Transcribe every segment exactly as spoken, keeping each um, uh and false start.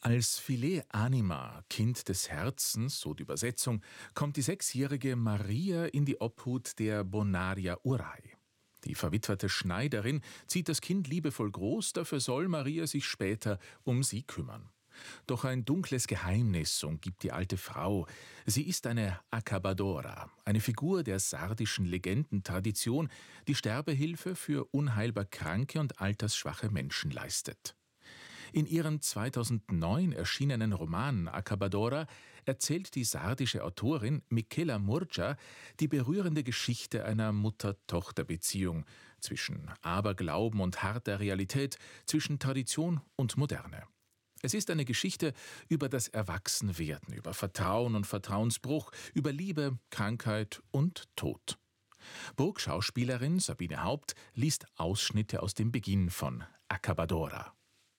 Als Filet Anima, Kind des Herzens, so die Übersetzung, kommt die sechsjährige Maria in die Obhut der Bonaria Urai. Die verwitwete Schneiderin zieht das Kind liebevoll groß, dafür soll Maria sich später um sie kümmern. Doch ein dunkles Geheimnis umgibt die alte Frau. Sie ist eine Acabadora, eine Figur der sardischen Legendentradition, die Sterbehilfe für unheilbar kranke und altersschwache Menschen leistet. In ihrem zweitausendneun erschienenen Roman Acabadora erzählt die sardische Autorin Michela Murgia die berührende Geschichte einer Mutter-Tochter-Beziehung zwischen Aberglauben und harter Realität, zwischen Tradition und Moderne. Es ist eine Geschichte über das Erwachsenwerden, über Vertrauen und Vertrauensbruch, über Liebe, Krankheit und Tod. Burgschauspielerin Sabine Haupt liest Ausschnitte aus dem Beginn von Acabadora.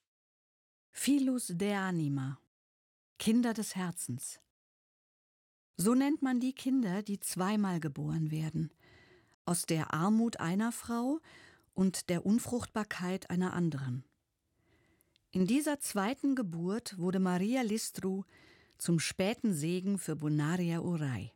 Filus de anima, Kinder des Herzens. So nennt man die Kinder, die zweimal geboren werden, aus der Armut einer Frau und der Unfruchtbarkeit einer anderen. In dieser zweiten Geburt wurde Maria Listru zum späten Segen für Bonaria Urai.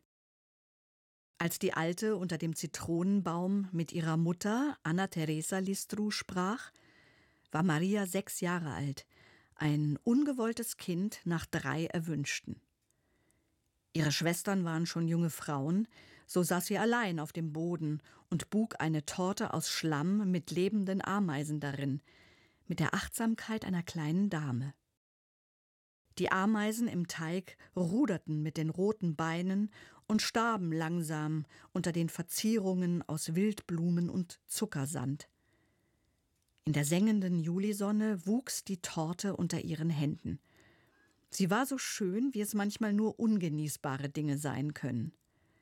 Als die Alte unter dem Zitronenbaum mit ihrer Mutter Anna Teresa Listru sprach, war Maria sechs Jahre alt, ein ungewolltes Kind nach drei Erwünschten. Ihre Schwestern waren schon junge Frauen, so saß sie allein auf dem Boden und buk eine Torte aus Schlamm mit lebenden Ameisen darin, mit der Achtsamkeit einer kleinen Dame. Die Ameisen im Teig ruderten mit den roten Beinen und starben langsam unter den Verzierungen aus Wildblumen und Zuckersand. In der sengenden Julisonne wuchs die Torte unter ihren Händen. Sie war so schön, wie es manchmal nur ungenießbare Dinge sein können.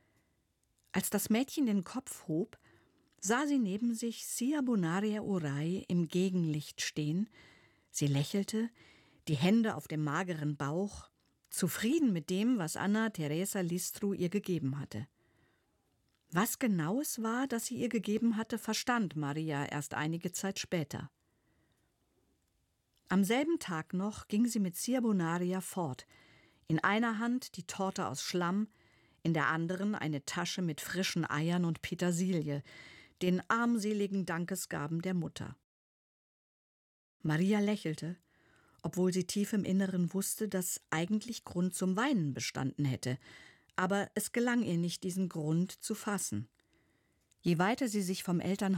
Als das Mädchen den Kopf hob, sah sie neben sich Sia Bonaria Urai im Gegenlicht stehen. Sie lächelte, die Hände auf dem mageren Bauch, zufrieden mit dem, was Anna Teresa Listru ihr gegeben hatte. Was genau es war, das sie ihr gegeben hatte, verstand Maria erst einige Zeit später. Am selben Tag noch ging sie mit Sia Bonaria fort. In einer Hand die Torte aus Schlamm, in der anderen eine Tasche mit frischen Eiern und Petersilie, den armseligen Dankesgaben der Mutter. Maria lächelte, obwohl sie tief im Inneren wusste, dass eigentlich Grund zum Weinen bestanden hätte, aber es gelang ihr nicht, diesen Grund zu fassen. Je weiter sie sich vom Elternhaus